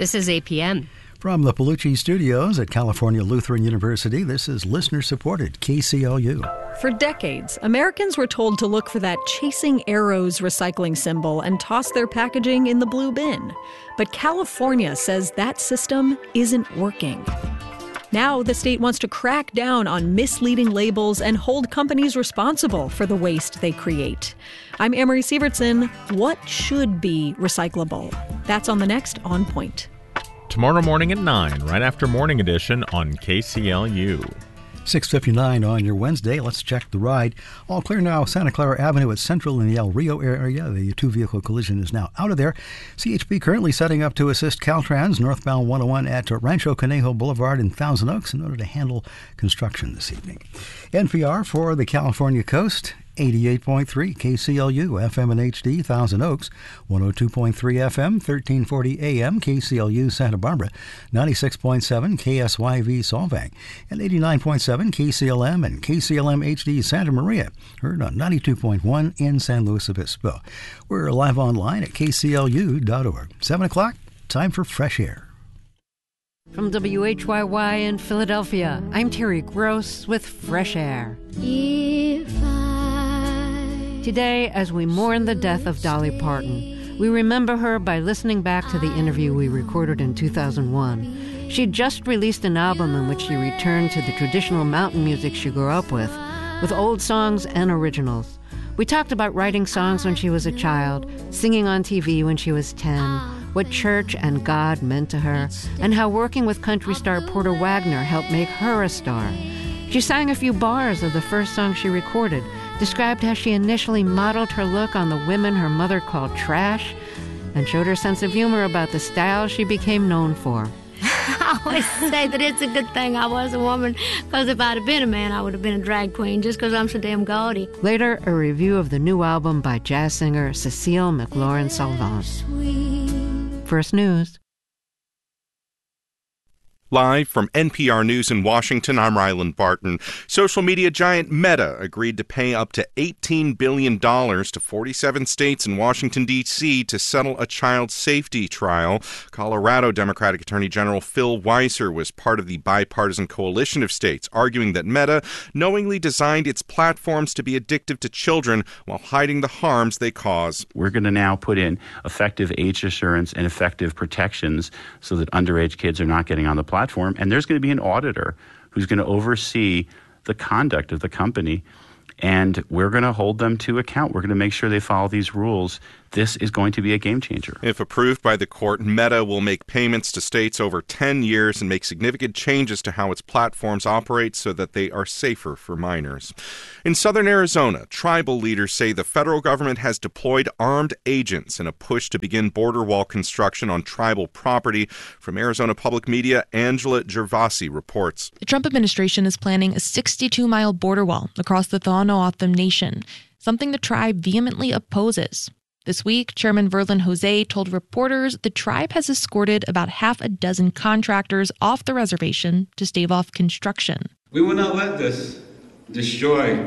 This is APM. From the Palucci Studios at California Lutheran University, this is listener-supported KCLU. For decades, Americans were told to look for that Chasing Arrows recycling symbol and toss their packaging in the blue bin. But California says that system isn't working. Now the state wants to crack down on misleading labels and hold companies responsible for the waste they create. I'm Amory Sievertson. What should be recyclable? That's on the next On Point. Tomorrow morning at 9, right after Morning Edition on KCLU. 6:59 on your Wednesday. Let's check the ride. All clear now, Santa Clara Avenue at Central in the El Rio area. The two-vehicle collision is now out of there. CHP currently setting up to assist Caltrans northbound 101 at Rancho Conejo Boulevard in Thousand Oaks in order to handle construction this evening. NPR for the California coast. 88.3 KCLU, FM and HD, Thousand Oaks, 102.3 FM, 1340 AM, KCLU Santa Barbara, 96.7 KSYV Solvang, and 89.7 KCLM and KCLM HD Santa Maria, heard on 92.1 in San Luis Obispo. We're live online at kclu.org. 7 o'clock, time for Fresh Air. From WHYY in Philadelphia, I'm Terry Gross with Fresh Air. Today, as we mourn the death of Dolly Parton, we remember her by listening back to the interview we recorded in 2001. She just released an album in which she returned to the traditional mountain music she grew up with old songs and originals. We talked about writing songs when she was a child, singing on TV when she was 10, what church and God meant to her, and how working with country star Porter Wagner helped make her a star. She sang a few bars of the first song she recorded, described how she initially modeled her look on the women her mother called trash, and showed her sense of humor about the style she became known for. I always say that it's a good thing I was a woman, because if I'd have been a man, I would have been a drag queen, just because I'm so damn gaudy. Later, a review of the new album by jazz singer Cecile McLaurin-Salvant. First News. Live from NPR News in Washington, I'm Ryland Barton. Social media giant Meta agreed to pay up to $18 billion to 47 states and Washington, D.C. to settle a child safety trial. Colorado Democratic Attorney General Phil Weiser was part of the bipartisan coalition of states, arguing that Meta knowingly designed its platforms to be addictive to children while hiding the harms they cause. We're going to now put in effective age assurance and effective protections so that underage kids are not getting on the platform. And there's going to be an auditor who's going to oversee the conduct of the company, and we're going to hold them to account. We're going to make sure they follow these rules. This is going to be a game changer. If approved by the court, Meta will make payments to states over 10 years and make significant changes to how its platforms operate so that they are safer for minors. In southern Arizona, tribal leaders say the federal government has deployed armed agents in a push to begin border wall construction on tribal property. From Arizona Public Media, Angela Gervasi reports. The Trump administration is planning a 62-mile border wall across the Tohono-O'odham Nation, something the tribe vehemently opposes. This week, Chairman Verlin Jose told reporters the tribe has escorted about half a dozen contractors off the reservation to stave off construction. We will not let this destroy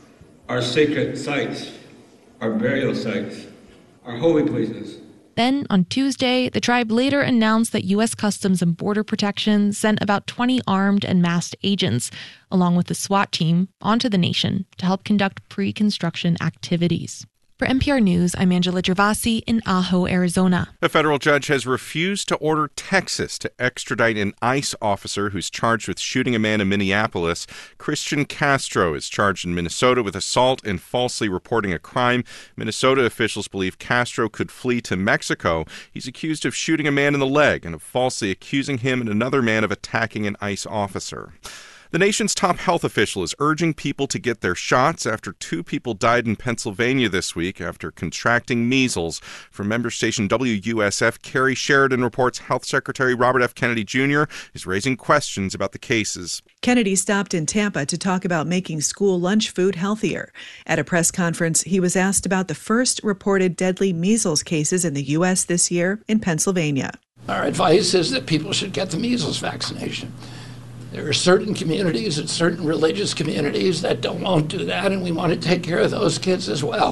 our sacred sites, our burial sites, our holy places. Then, on Tuesday, the tribe later announced that U.S. Customs and Border Protection sent about 20 armed and masked agents, along with the SWAT team, onto the nation to help conduct pre-construction activities. For NPR News, I'm Angela Gervasi in Ajo, Arizona. A federal judge has refused to order Texas to extradite an ICE officer who's charged with shooting a man in Minneapolis. Christian Castro is charged in Minnesota with assault and falsely reporting a crime. Minnesota officials believe Castro could flee to Mexico. He's accused of shooting a man in the leg and of falsely accusing him and another man of attacking an ICE officer. The nation's top health official is urging people to get their shots after 2 people died in Pennsylvania this week after contracting measles. From member station WUSF, Carrie Sheridan reports Health Secretary Robert F. Kennedy Jr. is raising questions about the cases. Kennedy stopped in Tampa to talk about making school lunch food healthier. At a press conference, he was asked about the first reported deadly measles cases in the U.S. this year in Pennsylvania. Our advice is that people should get the measles vaccination. There are certain communities and certain religious communities that won't do that, and we want to take care of those kids as well.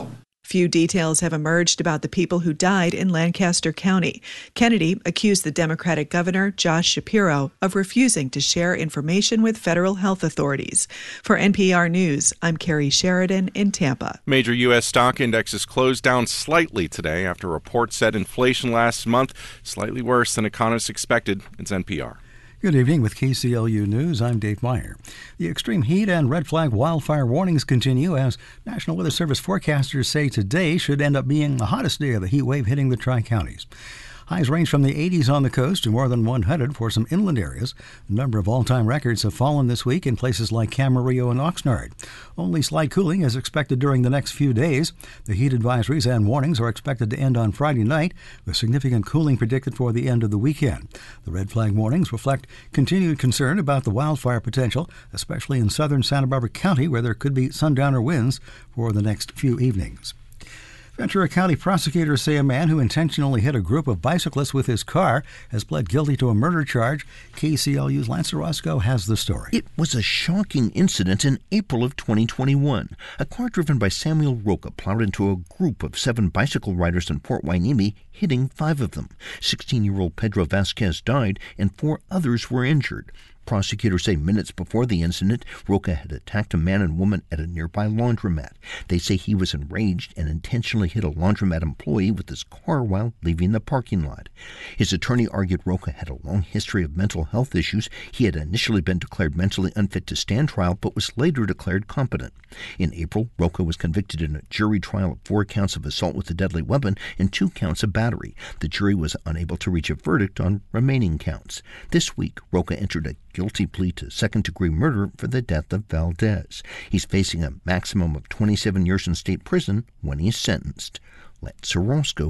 Few details have emerged about the people who died in Lancaster County. Kennedy accused the Democratic governor, Josh Shapiro, of refusing to share information with federal health authorities. For NPR News, I'm Carrie Sheridan in Tampa. Major U.S. stock indexes closed down slightly today after reports said inflation last month slightly worse than economists expected. It's NPR. Good evening with KCLU News. I'm Dave Meyer. The extreme heat and red flag wildfire warnings continue as National Weather Service forecasters say today should end up being the hottest day of the heat wave hitting the Tri-Counties. Highs range from the 80s on the coast to more than 100 for some inland areas. A number of all-time records have fallen this week in places like Camarillo and Oxnard. Only slight cooling is expected during the next few days. The heat advisories and warnings are expected to end on Friday night, with significant cooling predicted for the end of the weekend. The red flag warnings reflect continued concern about the wildfire potential, especially in southern Santa Barbara County, where there could be sundowner winds for the next few evenings. Ventura County prosecutors say a man who intentionally hit a group of bicyclists with his car has pled guilty to a murder charge. KCLU's Lance Orozco has the story. It was a shocking incident in April of 2021. A car driven by Samuel Roca plowed into a group of 7 bicycle riders in Port Hueneme, hitting 5 of them. 16-year-old Pedro Vasquez died and 4 others were injured. Prosecutors say minutes before the incident, Roca had attacked a man and woman at a nearby laundromat. They say he was enraged and intentionally hit a laundromat employee with his car while leaving the parking lot. His attorney argued Roca had a long history of mental health issues. He had initially been declared mentally unfit to stand trial, but was later declared competent. In April, Roca was convicted in a jury trial of 4 counts of assault with a deadly weapon and 2 counts of battery. The jury was unable to reach a verdict on remaining counts. This week, Roca entered a guilty plea to second-degree murder for the death of Valdez. He's facing a maximum of 27 years in state prison when he's sentenced. Lance Orozco,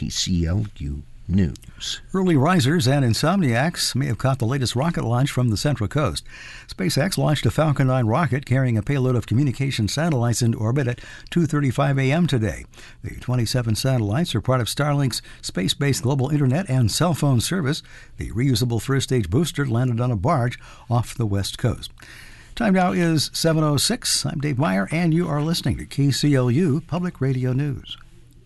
KCLU News. Early risers and insomniacs may have caught the latest rocket launch from the Central Coast. SpaceX launched a Falcon 9 rocket carrying a payload of communication satellites into orbit at 2:35 a.m. today. The 27 satellites are part of Starlink's space-based global internet and cell phone service. The reusable first-stage booster landed on a barge off the West Coast. Time now is 7:06. I'm Dave Meyer, and you are listening to KCLU Public Radio News.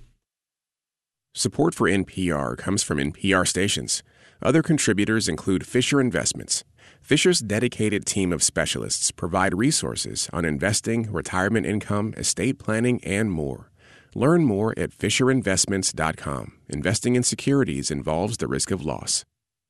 Support for NPR comes from NPR stations. Other contributors include Fisher Investments. Fisher's dedicated team of specialists provide resources on investing, retirement income, estate planning, and more. Learn more at FisherInvestments.com. Investing in securities involves the risk of loss.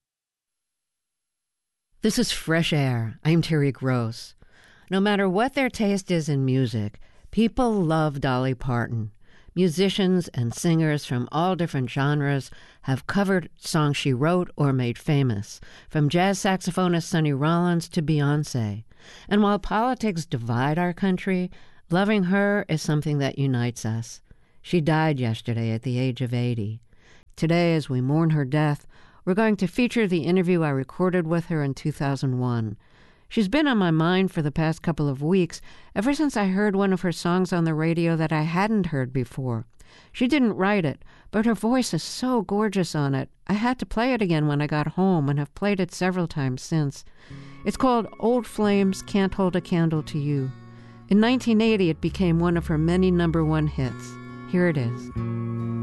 This is Fresh Air. I'm Terry Gross. No matter what their taste is in music, people love Dolly Parton. Musicians and singers from all different genres have covered songs she wrote or made famous, from jazz saxophonist Sonny Rollins to Beyoncé. And while politics divide our country, loving her is something that unites us. She died yesterday at the age of 80. Today, as we mourn her death, we're going to feature the interview I recorded with her in 2001. She's been on my mind for the past couple of weeks, ever since I heard one of her songs on the radio that I hadn't heard before. She didn't write it, but her voice is so gorgeous on it. I had to play it again when I got home and have played it several times since. It's called Old Flames Can't Hold a Candle to You. In 1980, it became one of her many #1 hits. Here it is.